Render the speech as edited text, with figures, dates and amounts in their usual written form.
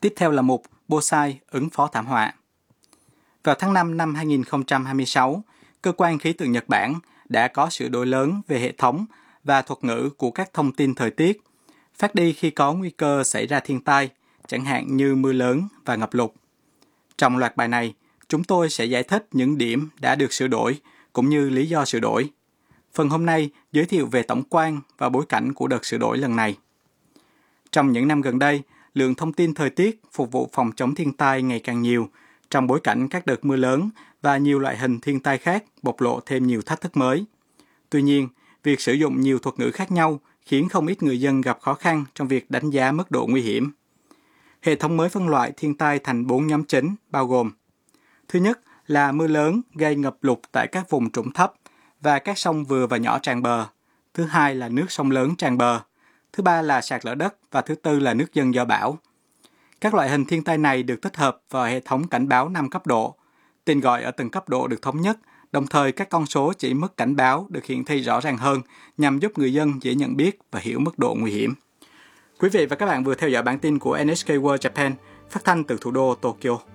Tiếp theo là mục Bonsai ứng phó thảm họa. Vào tháng 5 năm 2026, Cơ quan Khí tượng Nhật Bản đã có sửa đổi lớn về hệ thống và thuật ngữ của các thông tin thời tiết, phát đi khi có nguy cơ xảy ra thiên tai, chẳng hạn như mưa lớn và ngập lụt. Trong loạt bài này, chúng tôi sẽ giải thích những điểm đã được sửa đổi cũng như lý do sửa đổi. Phần hôm nay giới thiệu về tổng quan và bối cảnh của đợt sửa đổi lần này. Trong những năm gần đây, lượng thông tin thời tiết phục vụ phòng chống thiên tai ngày càng nhiều, trong bối cảnh các đợt mưa lớn và nhiều loại hình thiên tai khác bộc lộ thêm nhiều thách thức mới. Tuy nhiên, việc sử dụng nhiều thuật ngữ khác nhau khiến không ít người dân gặp khó khăn trong việc đánh giá mức độ nguy hiểm. Hệ thống mới phân loại thiên tai thành 4 nhóm chính, bao gồm: thứ nhất là mưa lớn gây ngập lụt tại các vùng trũng thấp và các sông vừa và nhỏ tràn bờ. Thứ hai là nước sông lớn tràn bờ. Thứ ba là sạt lở đất và thứ tư là nước dâng do bão. Các loại hình thiên tai này được tích hợp vào hệ thống cảnh báo 5 cấp độ. Tên gọi ở từng cấp độ được thống nhất, đồng thời các con số chỉ mức cảnh báo được hiển thị rõ ràng hơn nhằm giúp người dân dễ nhận biết và hiểu mức độ nguy hiểm. Quý vị và các bạn vừa theo dõi bản tin của NHK World Japan, phát thanh từ thủ đô Tokyo.